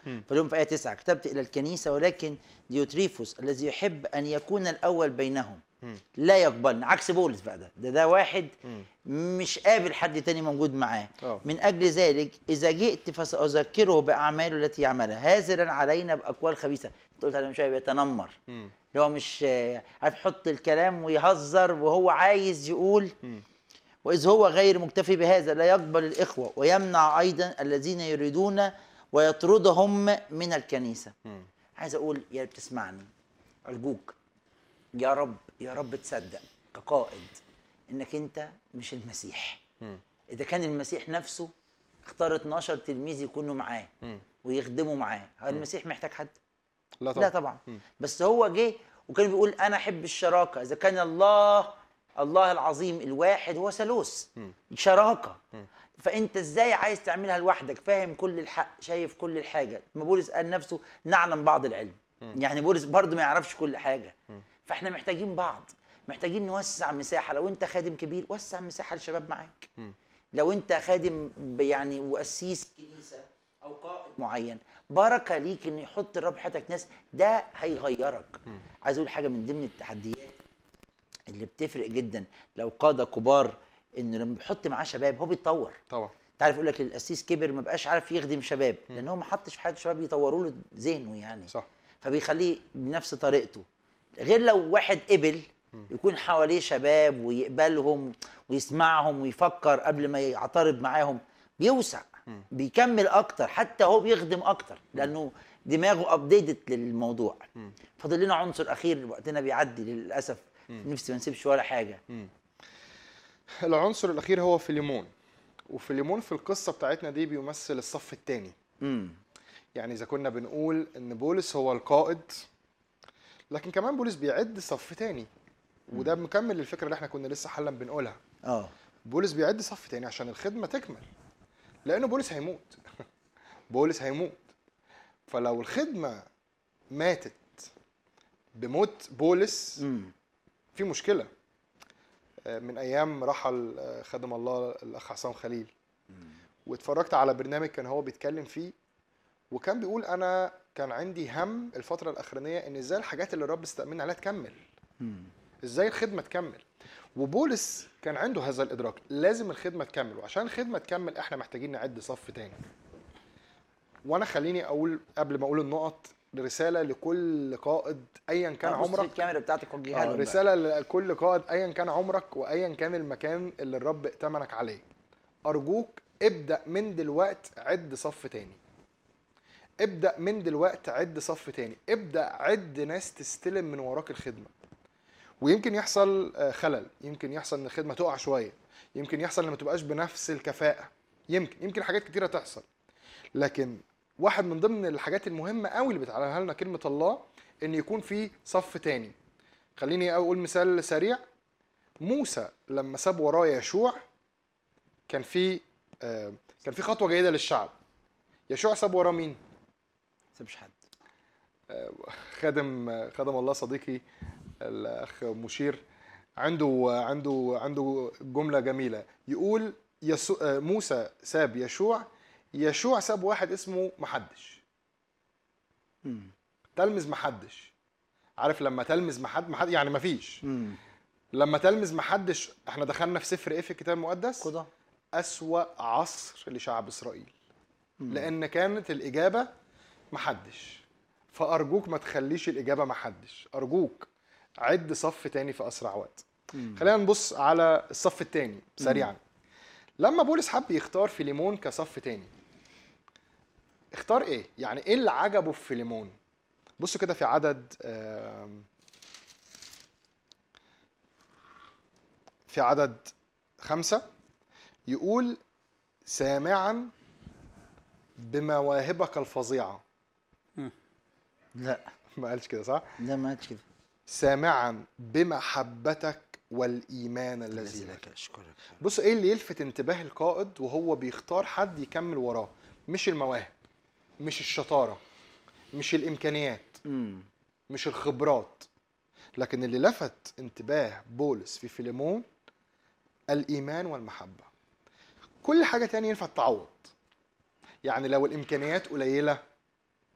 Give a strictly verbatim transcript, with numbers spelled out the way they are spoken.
فلهم في آية تسعة كتبت إلى الكنيسة ولكن ديوتريفوس الذي يحب أن يكون الأول بينهم لا يقبلنا. عكس بولس بقى، ده ده, ده واحد مش قابل حد تاني موجود معاه. أوه. من أجل ذلك إذا جئت فسأذكره بأعماله التي يعملها هازلا علينا بأقوال خبيثة. قلت على مش بيتنمر، اللي هو مش عارف يحط الكلام ويهزر وهو عايز يقول. م. وإذ هو غير مكتفي بهذا لا يقبل الإخوة ويمنع أيضا الذين يريدون ويطردهم من الكنيسة. م. عايز أقول يا بتسمعني أرجوك يا رب يا رب تصدق كقائد إنك أنت مش المسيح. م. إذا كان المسيح نفسه اختار اتناشر تلميذ يكونوا معاه م. ويخدموا معاه، هل المسيح محتاج حد؟ لا طبعا, لا طبعا. م. بس هو جه وكان بيقول أنا أحب الشراكة. إذا كان الله الله العظيم الواحد هو ثالوث شراكه، م. فانت ازاي عايز تعملها لوحدك؟ فاهم كل الحق، شايف كل الحاجه. ما بولس قال نفسه نعلم بعض العلم، م. يعني بولس برضه ما يعرفش كل حاجه. م. فاحنا محتاجين بعض، محتاجين نوسع مساحه. لو انت خادم كبير وسع مساحه للشباب معاك. م. لو انت خادم يعني وقسيس كنيسه او قائد معين، بركه ليك ان يحط الرب حياتك ناس، ده هيغيرك. م. عايز اقول حاجه من ضمن التحديات اللي بتفرق جدا لو قاده كبار، انه لما بيحط معاه شباب هو بيتطور. طبعا انت عارف يقول لك القسيس كبر ما بقاش عارف يخدم شباب، م. لان هو ما حطش في حياته شباب يطوروا له ذهنه يعني. صح. فبيخليه بنفس طريقته. غير لو واحد قبل يكون حواليه شباب ويقبلهم ويسمعهم ويفكر قبل ما يعترض معاهم، بيوسع، م. بيكمل اكتر، حتى هو بيخدم اكتر لانه دماغه ابديتد للموضوع. م. فاضل لنا عنصر اخير، وقتنا بيعدي للاسف. م. نفسي ما نسيبش ولا حاجه. م. العنصر الاخير هو فيليمون. وفيليمون في القصه بتاعتنا دي بيمثل الصف الثاني. يعني اذا كنا بنقول ان بولس هو القائد، لكن كمان بولس بيعد صف تاني، وده مكمل للفكره اللي احنا كنا لسه حالا بنقولها. اه بولس بيعد صف تاني عشان الخدمه تكمل، لانه بولس هيموت. بولس هيموت. فلو الخدمه ماتت بموت بولس مم. في مشكله. من ايام رحل خادم الله الاخ عصام خليل، مم. واتفرجت على برنامج كان هو بيتكلم فيه، وكان بيقول انا كان عندي هم الفتره الاخرانيه ان ازاي الحاجات اللي الرب استأمن عليها تكمل، مم. ازاي الخدمه تكمل. وبولس كان عنده هذا الادراك، لازم الخدمه تكمل، وعشان الخدمه تكمل احنا محتاجين نعد صف تاني. وانا خليني اقول قبل ما اقول النقط رساله لكل قائد ايا كان عمرك. الكاميرا بتاعتك وجهها لهم. رساله لكل قائد ايا كان عمرك وايا كان المكان اللي الرب ائتمنك عليه. ارجوك ابدا من دلوقتي عد صف تاني. ابدا من دلوقتي عد صف تاني، ابدا عد ناس تستلم من وراك الخدمه. ويمكن يحصل خلل، يمكن يحصل ان الخدمه تقع شويه، يمكن يحصل ان ما تبقاش بنفس الكفاءه، يمكن يمكن حاجات كتيره تحصل. لكن واحد من ضمن الحاجات المهمه قوي اللي بتعلمها لنا كلمه الله ان يكون في صف تاني. خليني اقول مثال سريع. موسى لما ساب وراه يشوع كان في آه كان في خطوه جيده للشعب. يشوع ساب وراه مين؟ سابش حد. آه خادم خادم الله صديقي الاخ مشير عنده عنده عنده جمله جميله يقول يسو موسى ساب يشوع، يشوع ساب واحد اسمه محدش. امم تلمذ محدش. عارف لما تلمذ محد محد يعني مفيش. امم لما تلمذ محدش احنا دخلنا في سفر ايه في الكتاب المقدس؟ قضاء. اسوأ عصر لشعب اسرائيل. مم. لان كانت الاجابه محدش. فارجوك ما تخليش الاجابه محدش، ارجوك عد صف تاني في اسرع وقت. مم. خلينا نبص على الصف التاني سريعا. مم. لما بولس حب يختار فيليمون كصف تاني، اختار ايه؟ يعني ايه اللي عجبه في فيليمون؟ بصوا كده في عدد في عدد خمسة يقول سامعا بمواهبك الفظيعة. لا ما قالش كده صح؟ لا ما قالش كده. سامعا بمحبتك والإيمان الذي لك. أشكرك. بص ايه اللي يلفت انتباه القائد وهو بيختار حد يكمل وراه؟ مش المواهب، مش الشطارة، مش الإمكانيات، مم. مش الخبرات، لكن اللي لفت انتباه بولس في فيليمون الإيمان والمحبة. كل حاجة تانية ينفع تعوض. يعني لو الإمكانيات قليلة